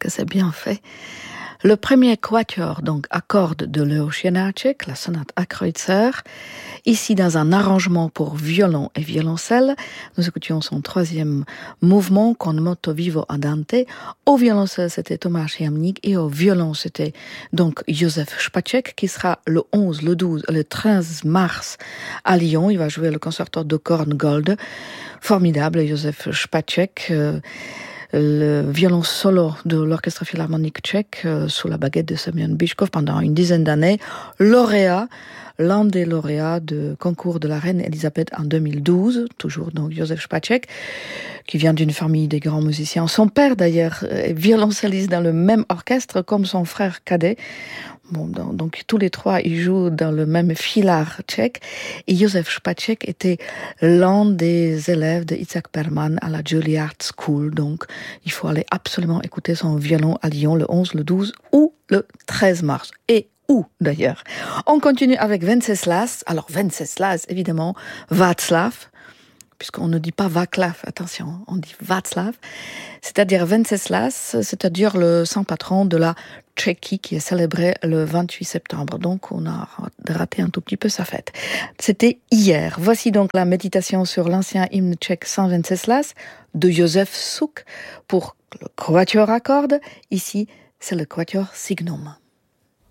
que c'est bien fait. Le premier quatuor, donc à cordes de Leo Janáček, la sonate à Kreutzer, ici dans un arrangement pour violon et violoncelle. Nous écoutions son troisième mouvement, Con moto vivo andante. Au violoncelle, c'était Tomáš Jamník et au violon, c'était donc Josef Špaček qui sera le 11, le 12, le 13 mars à Lyon. Il va jouer le concerto de Korngold. Formidable, Josef Špaček. Le violon solo de l'Orchestre Philharmonique tchèque sous la baguette de Semyon Bychkov pendant une dizaine d'années. Lauréat, l'un des lauréats du concours de la reine Elisabeth en 2012, toujours donc Josef Špaček, qui vient d'une famille des grands musiciens. Son père d'ailleurs est violoncelliste dans le même orchestre comme son frère cadet. Bon, donc tous les trois, ils jouent dans le même filard tchèque. Et Josef Špaček était l'un des élèves de Itzhak Perlman à la Juilliard School. Donc, il faut aller absolument écouter son violon à Lyon le 11, le 12 ou le 13 mars. Et où d'ailleurs. On continue avec Venceslas. Alors Venceslas, évidemment, Václav, puisqu'on ne dit pas Václav, attention, on dit Václav, c'est-à-dire Venceslas, c'est-à-dire le saint patron de la Tchéquie qui est célébré le 28 septembre. Donc on a raté un tout petit peu sa fête. C'était hier. Voici donc la méditation sur l'ancien hymne tchèque Saint Venceslas de Josef Suk pour le quatuor à cordes. Ici, c'est le quatuor Signum.